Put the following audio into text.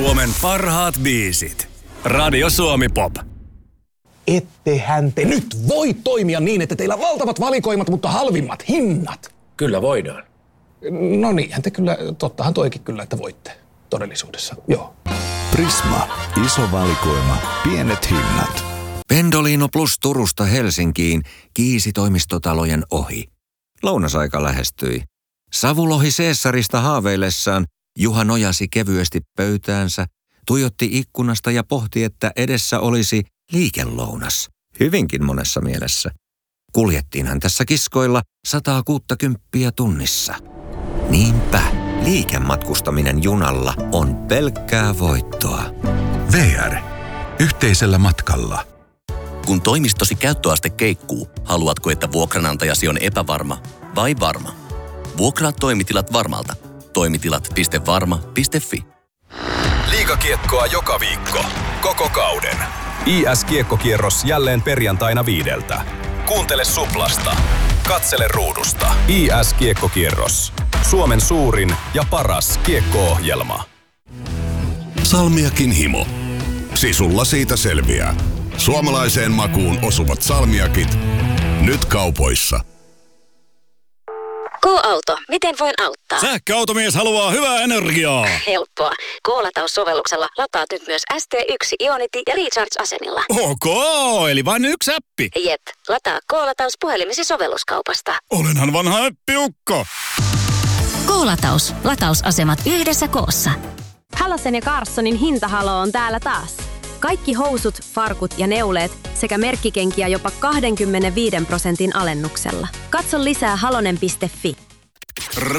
Suomen parhaat biisit. Radio Suomi Pop. Ettehän te nyt voi toimia niin, että teillä on valtavat valikoimat, mutta halvimmat hinnat. Kyllä voidaan. No niinhän te kyllä, tottahan toikin kyllä, että voitte todellisuudessa, joo. Prisma. Iso valikoima. Pienet hinnat. Pendolino Plus Turusta Helsinkiin kiisi toimistotalojen ohi. Lounasaika lähestyi. Savulohi Caesarista haaveillessaan Juha nojasi kevyesti pöytäänsä, tuijotti ikkunasta ja pohti, että edessä olisi liikelounas. Hyvinkin monessa mielessä. Kuljettiinhan tässä kiskoilla 160 tunnissa. Niinpä, liikematkustaminen junalla on pelkkää voittoa. VR. Yhteisellä matkalla. Kun toimistosi käyttöaste keikkuu, haluatko, että vuokranantajasi on epävarma vai varma? Vuokraa toimitilat varmalta. Toimitilat.varma.fi. Liigakiekkoa joka viikko. Koko kauden. IS-kiekkokierros jälleen perjantaina 5:00. Kuuntele Suplasta. Katsele ruudusta. IS-kiekkokierros. Suomen suurin ja paras kiekko-ohjelma. Salmiakin himo. Sisulla siitä selviää. Suomalaiseen makuun osuvat salmiakit. Nyt kaupoissa. K-auto. Miten voin auttaa? Sähköautomies haluaa hyvää energiaa. Helppoa. K-lataussovelluksella lataat nyt myös ST1, Ionity ja Recharge-asemilla. Ok, eli vain yksi appi. Jep. Lataa K-lataus puhelimesi sovelluskaupasta. Olenhan vanha äppiukko. K-lataus. Latausasemat yhdessä koossa. Halosen ja Carssonin hintahalo on täällä taas. Kaikki housut, farkut ja neuleet sekä merkkikenkiä jopa 25% alennuksella. Katso lisää halonen.fi.